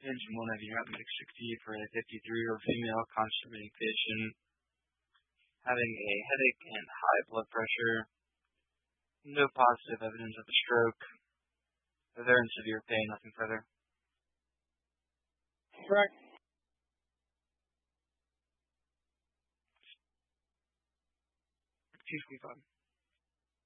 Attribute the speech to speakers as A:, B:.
A: Engine 1 Heavy Medic 60 for a 53-year-old female constipated patient having a headache and high blood pressure. No positive evidence of a stroke. They're in severe pain, nothing further.
B: Correct.
A: Chief, we